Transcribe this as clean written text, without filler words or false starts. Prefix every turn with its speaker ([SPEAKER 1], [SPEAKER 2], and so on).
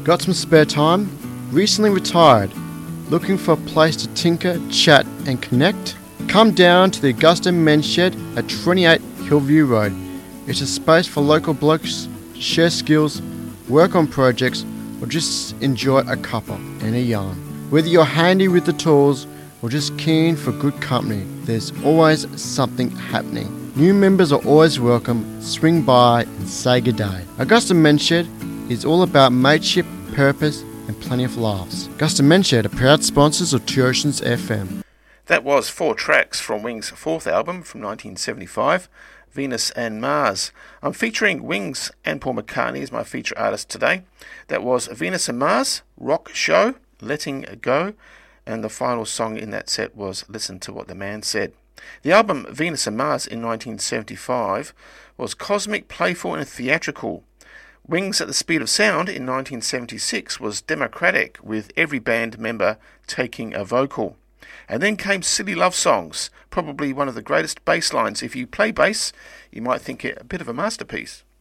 [SPEAKER 1] Got some spare time? Recently retired? Looking for a place to tinker, chat and connect? Come down to the Augusta Men's Shed at 28 Hillview Road. It's a space for local blokes to share skills, work on projects, or just enjoy a cuppa and a yarn. Whether you're handy with the tools or just keen for good company, there's always something happening. New members are always welcome. Swing by and say good day. Augusta Men's Shed is all about mateship, purpose and plenty of laughs. Augusta Men's Shed are proud sponsors of Two Oceans FM.
[SPEAKER 2] That was 4 tracks from Wings' fourth album from 1975, Venus and Mars. I'm featuring Wings and Paul McCartney as my feature artist today. That was Venus and Mars, Rock Show, Letting Go, and the final song in that set was Listen to What the Man Said. The album Venus and Mars in 1975 was cosmic, playful and theatrical. Wings at the Speed of Sound in 1976 was democratic, with every band member taking a vocal. And then came Silly Love Songs, probably one of the greatest bass lines. If you play bass, you might think it a bit of a masterpiece.